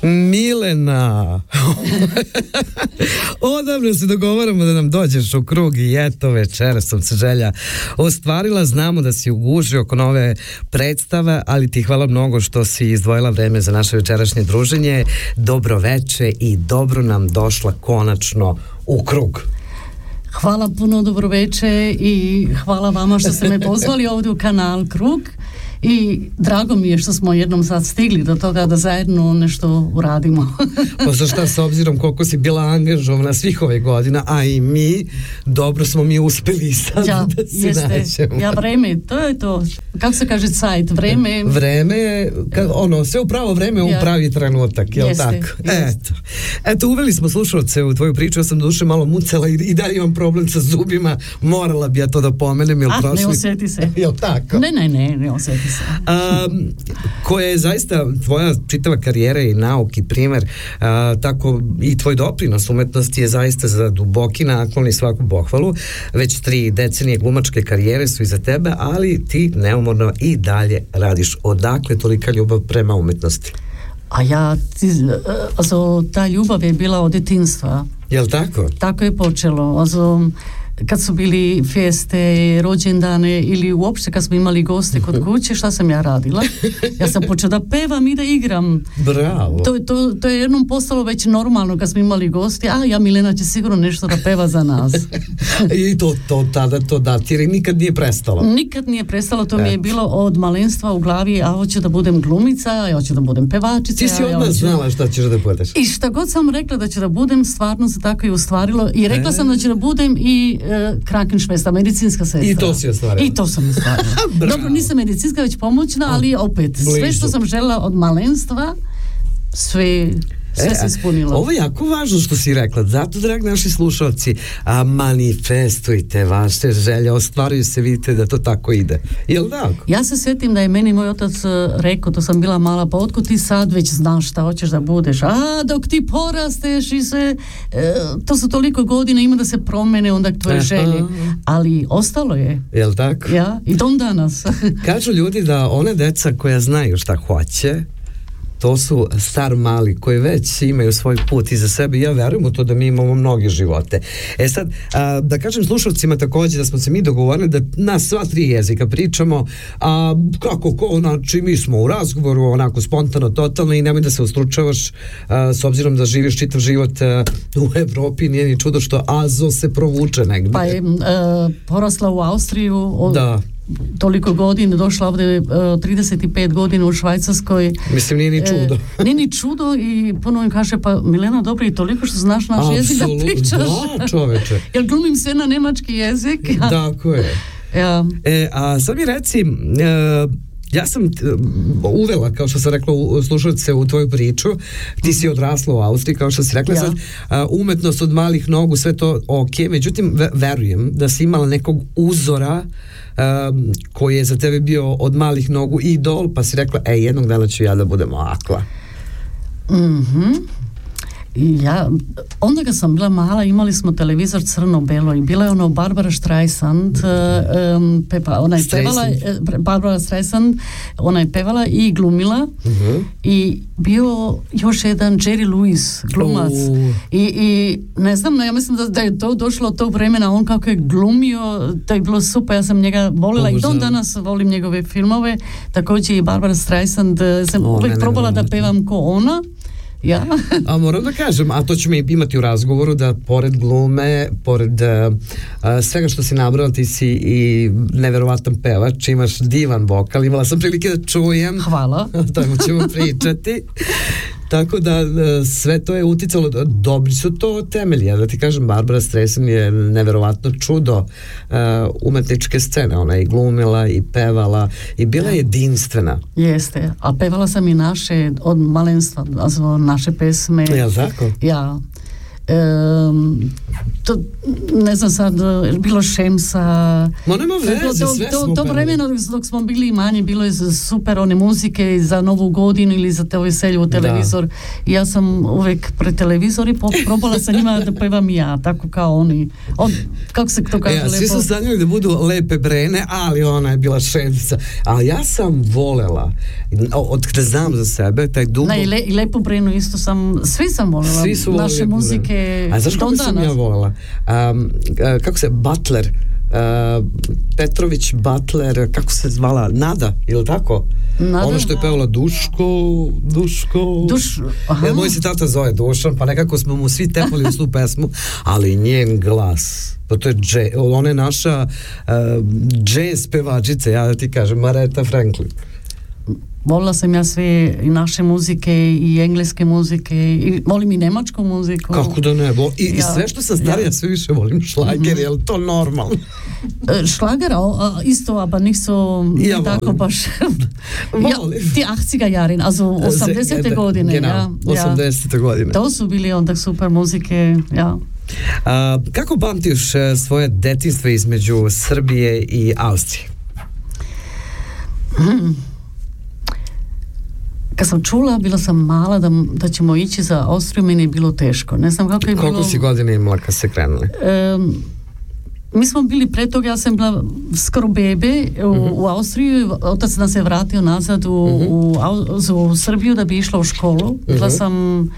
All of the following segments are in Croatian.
Milena, odavno se dogovaramo da nam dođeš u krug i eto večeras sam se želja ostvarila. Znamo da si u guži oko nove predstave, ali ti hvala mnogo što si izdvojila vreme za naše večerašnje druženje. Dobro veče i dobro nam došla konačno u krug. Hvala puno, dobro veče i hvala vama što ste me pozvali ovdje u kanal Krug. I drago mi je što smo jednom sad stigli do toga da zajedno nešto uradimo. Pa za šta, s obzirom koliko si bila angažovana svih ovih godina, a i mi, dobro smo mi uspeli sad da se nađemo. Ja, vreme, to je to. Kako se kaže sajt? Vreme... Vreme, sve u pravo vreme, u pravi trenutak, jel tako? Eto, uveli smo slušalce u tvoju priču, ja sam duše malo mucala i dalje imam problem sa zubima, morala bi ja to da pomenem, jel prošli? Ne osjeti se. Jel tako? Ne osjeti se. Koja je zaista tvoja čitava karijera i nauk i primer, tako i tvoj doprinos umetnosti je zaista za duboki naklon i svaku pohvalu. Već 3 decenije glumačke karijere su iza tebe, ali ti neumorno i dalje radiš. Odakle tolika ljubav prema umetnosti? Ta ljubav je bila od djetinjstva. Jel tako? Tako je počelo. Kad su bili feste, rođendane ili uopšte kad smo imali goste kod kuće, šta sam ja radila? Ja sam počela da pevam i da igram. Bravo. To je jednom postalo već normalno kad smo imali goste. Milena će sigurno nešto da peva za nas. I to datira i nikad nije prestalo. Nikad nije prestalo, to mi je bilo od malenstva u glavi, hoću da budem glumica, hoću da budem pevačica. Ti si odmah znala šta ćeš da budeš. I šta god sam rekla da ću da budem, stvarno se tako i ostvarilo. I rekla sam da ću da budem i Krankenšvesta, medicinska sestra. I to si ostvarila. I to sam ostvarila. Dobro, nisam medicinska, već pomoćna, ali opet, sve što sam željela od malenstva, sve se ispunilo. Ovo je jako važno što si rekla, zato, dragi naši slušalci, manifestujte vaše želje, ostvaruju se, vidite da to tako ide. Jel tako? Ja se sjetim da je meni moj otac rekao, to sam bila mala, pa otkud ti sad već znaš šta hoćeš da budeš? Dok ti porasteš i sve, to su toliko godina, ima da se promene onda tvoje želje. Ali ostalo je. Jel tako? Ja, i do danas. Kažu ljudi da one deca koja znaju šta hoće, to su star mali koji već imaju svoj put iza sebe i ja verujem u to da mi imamo mnoge živote. Sad, da kažem slušalcima također da smo se mi dogovorili da na sva 3 jezika pričamo, znači mi smo u razgovoru onako spontano, totalno i nemoj da se ustručavaš s obzirom da živiš čitav život u Evropi, nije ni čudo što Azo se provuče negdje. Pa je porasla u Austriju da. Toliko godina, došla ovdje 35 godina u Švajcarskoj. Mislim, nije ni čudo. Nije ni čudo i ponovno kaže, pa Milena, dobro i toliko što znaš naš jezik da pričaš. Da, čoveče. Jer glumim sve na nemački jezik. Tako je. Ja. A sad mi reci, ja sam uvela, kao što sam rekla, slušalce u tvoju priču, ti si odrasla u Austriji, kao što si rekla, sad umetnost od malih nogu, sve to ok, međutim verujem da si imala nekog uzora koji je za tebe bio od malih nogu idol, pa si rekla, jednog dana ću ja da budem ovakva. Onda kad sam bila mala, imali smo televizor crno-belo i bila je Barbara Streisand, Barbara Streisand, ona je pevala i glumila i bio još jedan Jerry Lewis glumac i ne znam, ja mislim da je to došlo od tog vremena, on kako je glumio, to je bilo super, ja sam njega volila i do danas volim njegove filmove, također i Barbara Streisand, sam uvijek probala da pevam ko ona. Ja. A moram da kažem, a to ćemo imati u razgovoru, da pored glume, pored svega što si nabrala, ti si i neverovatan pevač, imaš divan vokal, imala sam prilike da čujem. Hvala. O tome ćemo pričati. Tako da sve to je uticalo, dobri su to temelji, ja da ti kažem, Barbara Streisand je neverovatno čudo umetničke scene, ona je i glumila i pevala i bila je jedinstvena. Jeste, a pevala sam i naše od malenstva, naše pesme. Jel tako? Ja. to, ne znam sad, bilo Šemsa. Ma nema veze, sve smo to vremeno dok smo bili manji, bilo je super one muzike za Novu godinu ili za te veselju u televizor. I ja sam uvijek pred televizor i probala sa njima da pevam ja, tako kao oni. Kako se to kaže lepo? Svi su sanjali da budu lepe Brene, ali ona je bila Šemsa. Ali ja sam volela, od kada znam za sebe, taj dubok... I lepu Brenu isto svi sam volela. Svi su naše muzike. A znaš kako sam ja volela? Kako se, Butler, Petrović Butler, kako se zvala, Nada, ili tako? Nada? Ono što je pevala Duško. Moj se tata zove Dušan, pa nekako smo mu svi tepali u svu pesmu, ali njen glas, pa to je ona je naša jazz pevačica, ja da ti kažem, Mareta Franklin. Volila sam ja sve i naše muzike i engleske muzike i volim i nemačku muziku. Kako da ne? I sve što sam starija sve više volim šlager, je li to normalno? Šlagera isto, aber nicht so tako baš. Ti 80er Jahre, also 80. godine. Genau, 80. godine. To su bili onda super muzike, ja. Kako pamtiš svoje detinjstvo između Srbije i Austrije? Kad sam čula, bila sam mala da ćemo ići za Austriju, meni je bilo teško. Ne znam kako je bilo... Koliko si godina imala kad se krenuli? Mi smo bili pre toga, ja sam bila skoro bebe u Austriju, otac nas je vratio nazad u Srbiju da bi išla u školu. Bila sam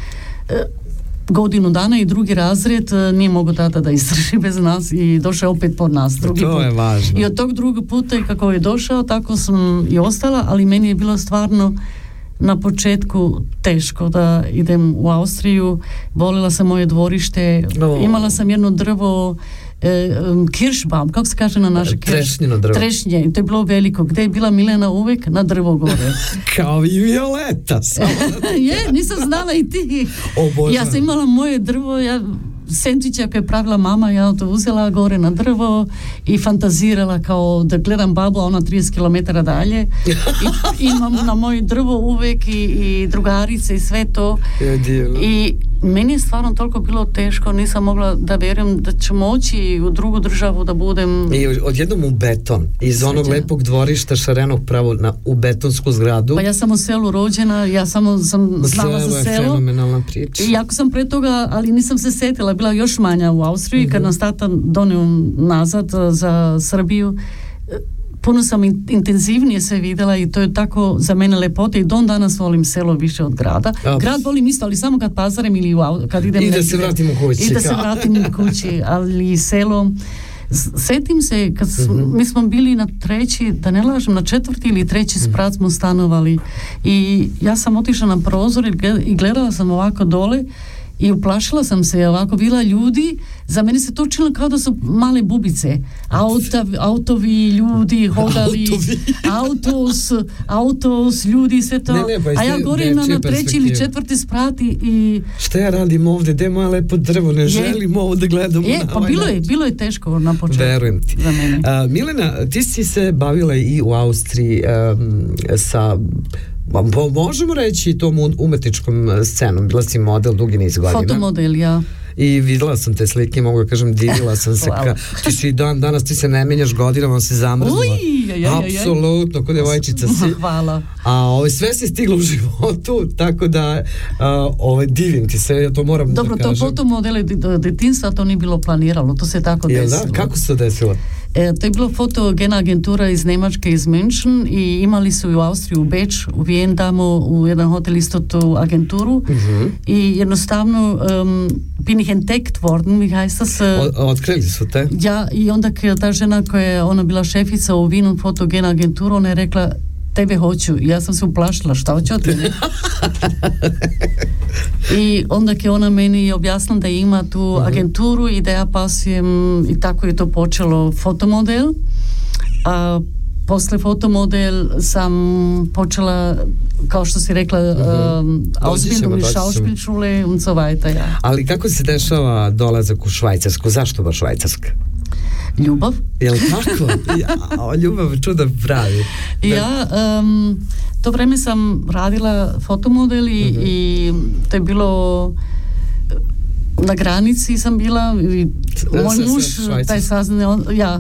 godinu dana i drugi razred, nije mogo tata da izdrži bez nas i došao opet po nas drugi to put. Je važno. I od tog drugog puta kako je došao, tako sam i ostala, ali meni je bilo stvarno na početku teško da idem u Austriju. Volila sam moje dvorište, imala sam jedno drvo, kiršbaum, kako se kaže na naše trešnjino drvo. Trešnje, to je bilo veliko. Gde je bila Milena uvek? Na drvo gore. Kao i Violeta. Nisam znala i ti. Ja sam imala moje drvo, sendviče koje je pravila mama, ja to uzela gore na drvo i fantazirala kao da gledam babu, a ona 30 km dalje. I imam na moje drvo uvek i drugarice i sve to. I meni je stvarno toliko bilo teško, nisam mogla da vjerujem da ću moći u drugu državu da budem... I odjednom u beton, iz onog lepog dvorišta šarenog pravo u betonsku zgradu. Pa ja sam u selu rođena, ja samo sam znala za selo. Selo je fenomenalna priča. I jako sam pre toga, ali nisam se setila, bila još manja u Austriji, kad nas tata donio nazad za Srbiju, puno sam intenzivnije sve vidjela i to je tako za mene lepote i don danas volim selo više od grada. Grad volim isto, ali samo kad pazarem ili kad idem... I da se vratim u kući. I da se vratim u kući, ali selo... Setim se, kad mi smo bili na treći, da ne lažem, na četvrti ili treći sprat smo stanovali i ja sam otišla na prozor i gledala sam ovako dole i uplašila sam se, ovako bila ljudi, za mene se to učinilo kao da su male bubice. Autovi, ljudi, hodali, autos, ljudi, sve to. A ja gore na treći ili četvrti sprat i... Šta ja radim ovdje, gde je moja lepo drvo, ne želim ovo da gledamo na pa bilo je teško na početku. Verujem ti. Za mene. Milena, ti si se bavila i u Austriji sa... možemo reći tom umetničkom scenom, bila si model dugi niz godina. Fotomodel, ja. I videla sam te slike, mogu da kažem, divila sam se. Ti si danas, ti se ne menjaš godinama, si zamrznula. Apsolutno, kod devojčica si. Hvala. A sve si stigla u životu, tako da divim ti se, ja to moram da kažem. Dobro, to fotomodele detinjstva, to nije bilo planiralo, to se tako desilo. Kako se to desilo? To je bilo fotogena agentura iz Nemačke, iz München i imali su u Austriju, u Beč, u Vijen damo u jedan hotel isto tu agenturu i jednostavno bin ich entdeckt worden, wie heißt das? Otkrili su te? Ja, i onda ta žena koja je ona bila šefica u Vinu fotogena agenturu, ona je rekla tebe hoću. Ja sam se uplašila, šta hoću od tebe? I onda je ona meni objasnila da ima tu agenturu i da ja pasujem i tako je to počelo fotomodel. A posle fotomodel sam počela, kao što si rekla, Ausbildung i Schauspielschule und so weiter, ja. Ali kako se dešava dolazak u Švajcarsku? Zašto baš Švajcarska? Ljubav. Jel tako? Ljubav čuda pravi. Ja, to vreme sam radila fotomodel i to je bilo na granici sam bila i moj muž taj saznao,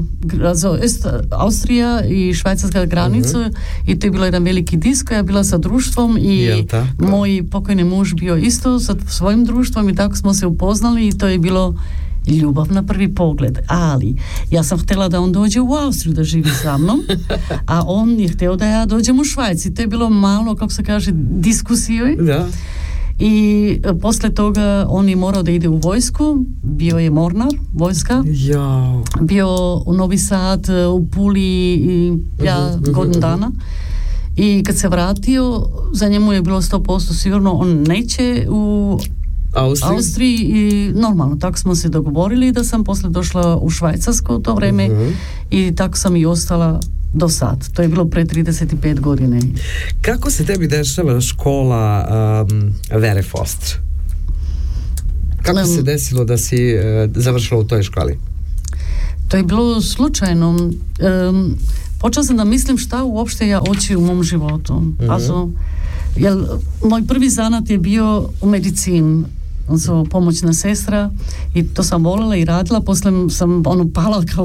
Austrija i švajcarska granica i to je bilo jedan veliki disko, ja bila sa društvom i moj pokojni muž bio isto sa svojim društvom i tako smo se upoznali i to je bilo ljubav na prvi pogled, ali ja sam htjela da on dođe u Austriju da živi sa mnom, a on je htio da ja dođem u Švajci. To je bilo malo, kako se kaže, diskusije. Da. I posle toga on je morao da ide u vojsku, bio je mornar, vojska, bio u Novi Sad, u Puli i godinu dana. I kad se vratio, za njemu je bilo 100% sigurno, on neće u Austriji i normalno, tako smo se dogovorili da sam posle došla u Švajcarsko u to vreme i tako sam i ostala do sad. To je bilo pre 35 godine. Kako se tebi dešava škola Vere Foster? Kako se desilo da si završila u toj školi? To je bilo slučajno. Počela sam da mislim šta uopšte ja hoću u mom životu. Moj prvi zanat je bio u medicini. Pomoćna sestra i to sam voljela i radila, posle sam pala kao